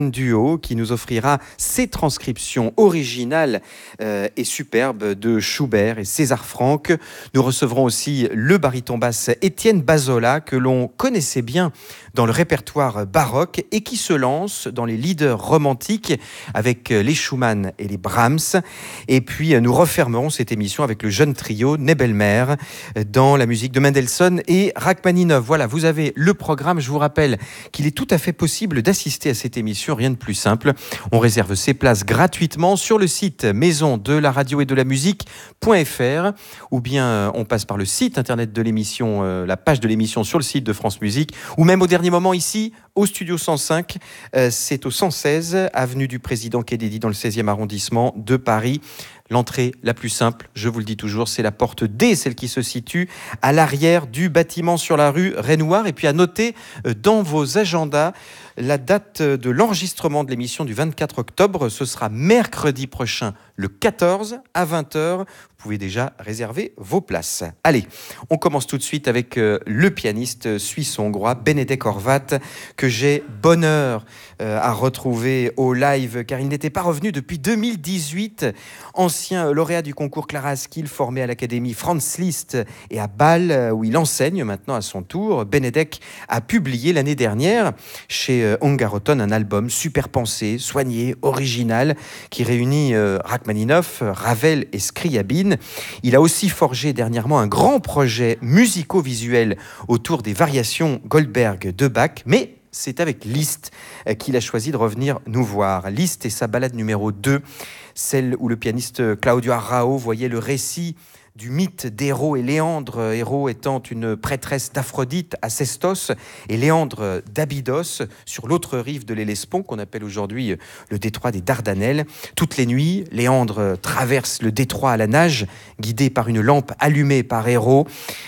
Duo qui nous offrira ses transcriptions originales et superbes de Schubert et César Franck. Nous recevrons aussi le baryton basse Étienne Bazola que l'on connaissait bien dans le répertoire baroque et qui se lance dans les leaders romantiques avec les Schumann et les Brahms. Et puis nous refermerons cette émission avec le jeune trio Nebelmer dans la musique de Mendelssohn et Rachmaninov. Voilà, vous avez le programme. Je vous rappelle qu'il est tout à fait possible d'assister à cette émission. Rien de plus simple. On réserve ses places gratuitement sur le site maison de la radio et de la musique.fr ou bien on passe par le site internet de l'émission, la page de l'émission sur le site de France Musique ou même au dernier moment ici au studio 105. C'est au 116 avenue du Président Kennedy dans le 16e arrondissement de Paris. L'entrée la plus simple, je vous le dis toujours, c'est la porte D, celle qui se situe à l'arrière du bâtiment sur la rue Raynouard. Et puis à noter dans vos agendas la date de l'enregistrement de l'émission du 24 octobre. Ce sera mercredi prochain, le 14 à 20h. Vous pouvez déjà réserver vos places. Allez, on commence tout de suite avec le pianiste suisse-hongrois Benedek Horváth, que j'ai bonheur à retrouver au live, car il n'était pas revenu depuis 2018. Ancien lauréat du concours Clara Askill, formé à l'Académie Franz Liszt et à Bâle, où il enseigne maintenant à son tour. Benedek a publié l'année dernière chez Ungaroton un album super pensé, soigné, original, qui réunit Rachmaninov, Ravel et Scriabine. Il a aussi forgé dernièrement un grand projet musico-visuel autour des variations Goldberg de Bach, mais c'est avec Liszt qu'il a choisi de revenir nous voir. Liszt et sa balade numéro 2, celle où le pianiste Claudio Arrau voyait le récit du mythe d'Héro et Léandre, Héro étant une prêtresse d'Aphrodite à Sestos et Léandre d'Abydos sur l'autre rive de l'Hellespont, qu'on appelle aujourd'hui le détroit des Dardanelles. Toutes les nuits, Léandre traverse le détroit à la nage, guidé par une lampe allumée par Héro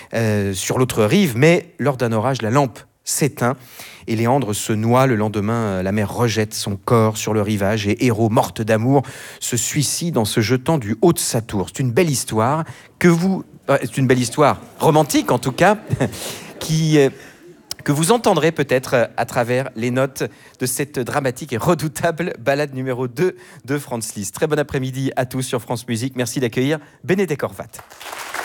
sur l'autre rive, mais lors d'un orage, la lampe s'éteint et Léandre se noie. Le lendemain, la mer rejette son corps sur le rivage et Héro, morte d'amour, se suicide en se jetant du haut de sa tour. C'est une belle histoire c'est une belle histoire romantique en tout cas, que vous entendrez peut-être à travers les notes de cette dramatique et redoutable balade numéro 2 de Franz Liszt. Très bon après-midi à tous sur France Musique. Merci d'accueillir Benedek Horváth.